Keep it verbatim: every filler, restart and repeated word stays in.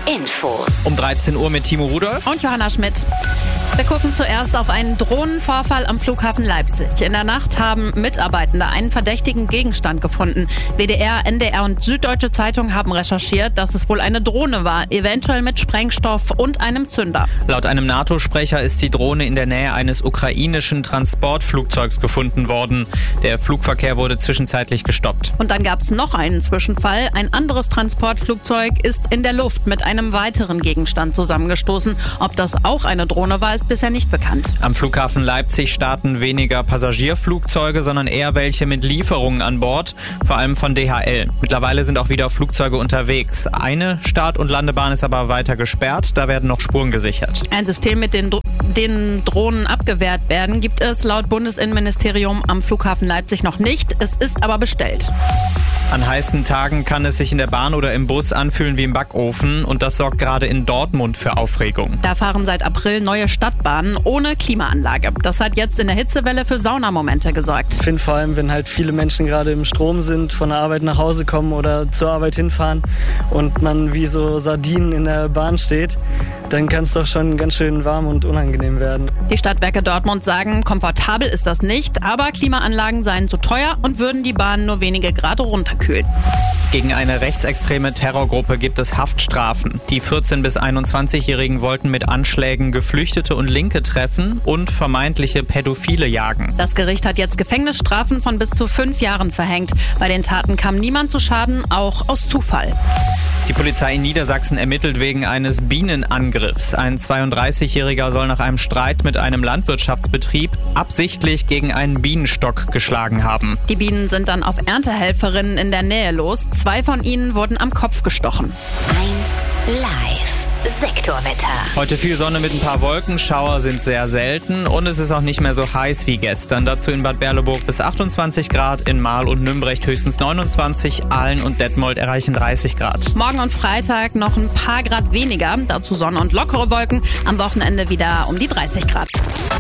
Infos. Um dreizehn Uhr mit Timo Rudolph und Johanna Schmidt. Wir gucken zuerst auf einen Drohnenvorfall am Flughafen Leipzig. In der Nacht haben Mitarbeitende einen verdächtigen Gegenstand gefunden. W D R, N D R und Süddeutsche Zeitung haben recherchiert, dass es wohl eine Drohne war, eventuell mit Sprengstoff und einem Zünder. Laut einem NATO-Sprecher ist die Drohne in der Nähe eines ukrainischen Transportflugzeugs gefunden worden. Der Flugverkehr wurde zwischenzeitlich gestoppt. Und dann gab es noch einen Zwischenfall. Ein anderes Transportflugzeug ist in der Luft mit einem weiteren Gegenstand zusammengestoßen. Ob das auch eine Drohne war, ist bisher nicht bekannt. Am Flughafen Leipzig starten weniger Passagierflugzeuge, sondern eher welche mit Lieferungen an Bord, vor allem von D H L. Mittlerweile sind auch wieder Flugzeuge unterwegs. Eine Start- und Landebahn ist aber weiter gesperrt, da werden noch Spuren gesichert. Ein System, mit dem den Drohnen abgewehrt werden, gibt es laut Bundesinnenministerium am Flughafen Leipzig noch nicht. Es ist aber bestellt. An heißen Tagen kann es sich in der Bahn oder im Bus anfühlen wie im Backofen und das sorgt gerade in Dortmund für Aufregung. Da fahren seit April neue Stadtbahnen ohne Klimaanlage. Das hat jetzt in der Hitzewelle für Saunamomente gesorgt. Ich finde vor allem, wenn halt viele Menschen gerade im Strom sind, von der Arbeit nach Hause kommen oder zur Arbeit hinfahren und man wie so Sardinen in der Bahn steht, dann kann es doch schon ganz schön warm und unangenehm werden. Die Stadtwerke Dortmund sagen, komfortabel ist das nicht, aber Klimaanlagen seien zu teuer und würden die Bahn nur wenige Grad runterkühlen. Gegen eine rechtsextreme Terrorgruppe gibt es Haftstrafen. Die vierzehn- bis einundzwanzigjährigen wollten mit Anschlägen Geflüchtete und Linke treffen und vermeintliche Pädophile jagen. Das Gericht hat jetzt Gefängnisstrafen von bis zu fünf Jahren verhängt. Bei den Taten kam niemand zu Schaden, auch aus Zufall. Die Polizei in Niedersachsen ermittelt wegen eines Bienenangriffs. Ein zweiunddreißigjähriger soll nach einem Streit mit einem Landwirtschaftsbetrieb absichtlich gegen einen Bienenstock geschlagen haben. Die Bienen sind dann auf Erntehelferinnen in der Nähe los. Zwei von ihnen wurden am Kopf gestochen. eins Live. Sektorwetter. Heute viel Sonne mit ein paar Wolken, Schauer sind sehr selten und es ist auch nicht mehr so heiß wie gestern. Dazu in Bad Berleburg bis achtundzwanzig Grad, in Marl und Nümbrecht höchstens neunundzwanzig, Aalen und Detmold erreichen dreißig Grad. Morgen und Freitag noch ein paar Grad weniger, dazu Sonne und lockere Wolken, am Wochenende wieder um die dreißig Grad.